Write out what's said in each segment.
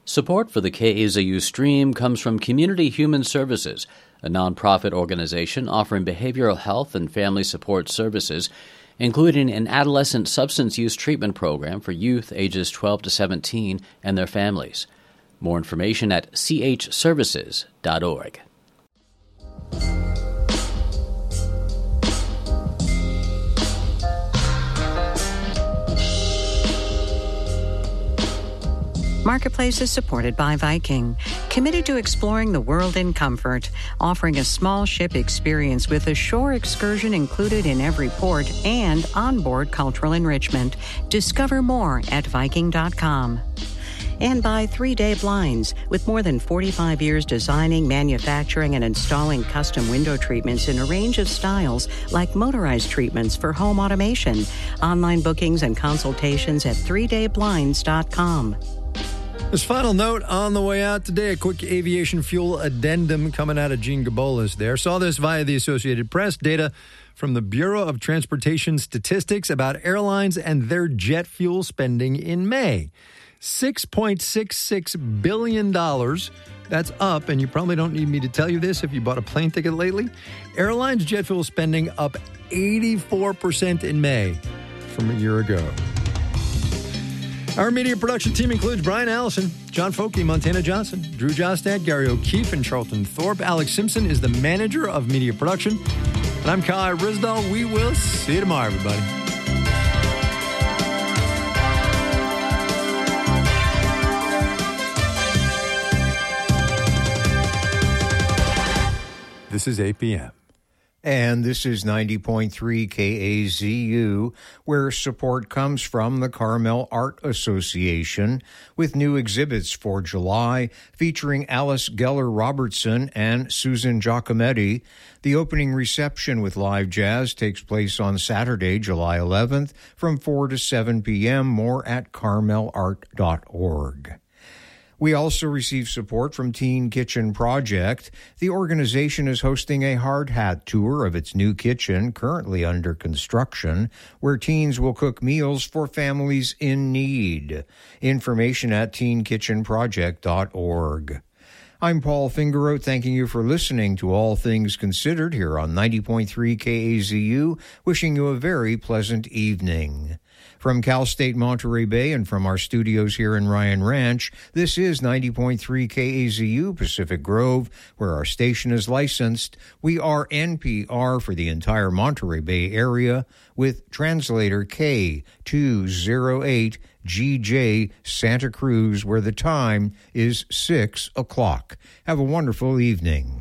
Support for the KAZU stream comes from Community Human Services, a nonprofit organization offering behavioral health and family support services, including an adolescent substance use treatment program for youth ages 12 to 17 and their families. More information at chservices.org. Marketplace is supported by Viking, committed to exploring the world in comfort, offering a small ship experience with a shore excursion included in every port and onboard cultural enrichment. Discover more at Viking.com. And by 3 Day Blinds, with more than 45 years designing, manufacturing, and installing custom window treatments in a range of styles like motorized treatments for home automation. Online bookings and consultations at 3dayblinds.com. This final note on the way out today, a quick aviation fuel addendum coming out of Gene Gabolas there. Saw this via the Associated Press. Data from the Bureau of Transportation Statistics about airlines and their jet fuel spending in May. $6.66 billion. That's up, and you probably don't need me to tell you this if you bought a plane ticket lately. Airlines jet fuel spending up 84% in May from a year ago. Our media production team includes Brian Allison, John Folke, Montana Johnson, Drew Jostad, Gary O'Keefe, and Charlton Thorpe. Alex Simpson is the manager of media production. And I'm Kai Risdall. We will see you tomorrow, everybody. This is APM. And this is 90.3 KAZU, where support comes from the Carmel Art Association, with new exhibits for July featuring Alice Geller Robertson and Susan Giacometti. The opening reception with live jazz takes place on Saturday, July 11th, from 4 to 7 p.m. More at carmelart.org. We also receive support from Teen Kitchen Project. The organization is hosting a hard hat tour of its new kitchen, currently under construction, where teens will cook meals for families in need. Information at teenkitchenproject.org. I'm Paul Fingerow, thanking you for listening to All Things Considered here on 90.3 KAZU, wishing you a very pleasant evening. From Cal State Monterey Bay and from our studios here in Ryan Ranch, this is 90.3 KAZU Pacific Grove, where our station is licensed. We are NPR for the entire Monterey Bay area, with translator K208GJ Santa Cruz, where the time is 6 o'clock. Have a wonderful evening.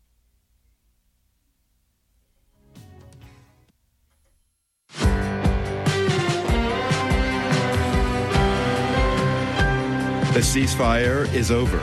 The ceasefire is over.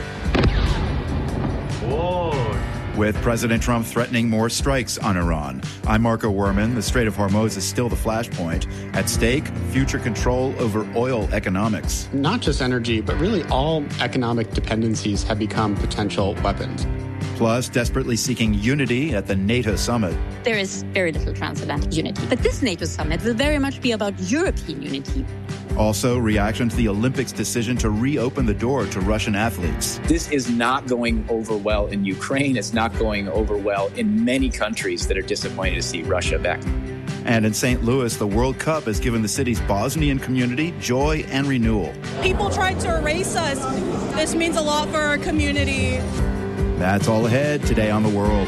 Whoa. With President Trump threatening more strikes on Iran. I'm Marco Werman. The Strait of Hormuz is still the flashpoint. At stake, future control over oil economics. Not just energy, but really all economic dependencies have become potential weapons. Plus, desperately seeking unity at the NATO summit. There is very little transatlantic unity. But this NATO summit will very much be about European unity. Also, reaction to the Olympics' decision to reopen the door to Russian athletes. This is not going over well in Ukraine. It's not going over well in many countries that are disappointed to see Russia back. And in St. Louis, the World Cup has given the city's Bosnian community joy and renewal. People tried to erase us. This means a lot for our community. That's all ahead today on The World.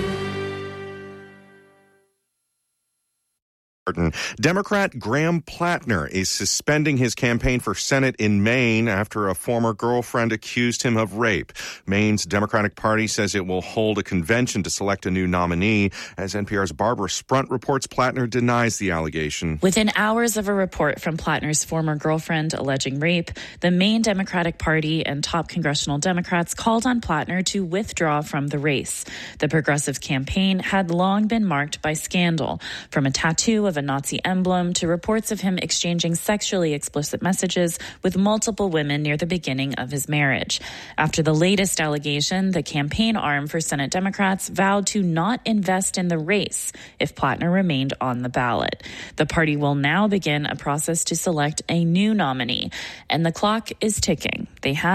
Democrat Graham Plattner is suspending his campaign for Senate in Maine after a former girlfriend accused him of rape. Maine's Democratic Party says it will hold a convention to select a new nominee. As NPR's Barbara Sprunt reports, Plattner denies the allegation. Within hours of a report from Plattner's former girlfriend alleging rape, the Maine Democratic Party and top congressional Democrats called on Plattner to withdraw from the race. The Progressive campaign had long been marked by scandal, from a tattoo of a Nazi emblem to reports of him exchanging sexually explicit messages with multiple women near the beginning of his marriage. After the latest allegation, the campaign arm for Senate Democrats vowed to not invest in the race if Plattner remained on the ballot. The party will now begin a process to select a new nominee, and the clock is ticking. They have